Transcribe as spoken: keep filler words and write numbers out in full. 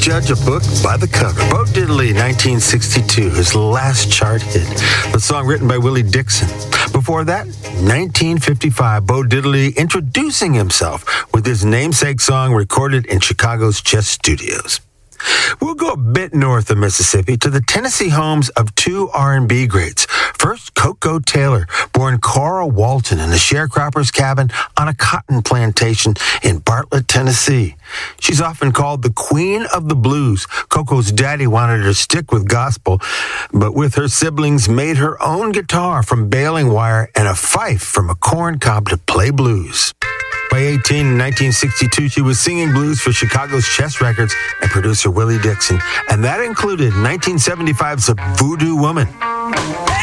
judge a book by the cover. Bo Diddley, nineteen sixty-two, his last chart hit. The song written by Willie Dixon. Before that, nineteen fifty-five, Bo Diddley introducing himself with his namesake song recorded in Chicago's Chess Studios. We'll go a bit north of Mississippi to the Tennessee homes of two R and B greats. First, Koko Taylor, born Cora Walton in a sharecropper's cabin on a cotton plantation in Bartlett, Tennessee. She's often called the Queen of the Blues. Coco's daddy wanted her to stick with gospel, but with her siblings made her own guitar from baling wire and a fife from a corn cob to play blues. By eighteen, in nineteen sixty-two, she was singing blues for Chicago's Chess Records and producer Willie Dixon, and that included nineteen seventy-five's Voodoo Woman.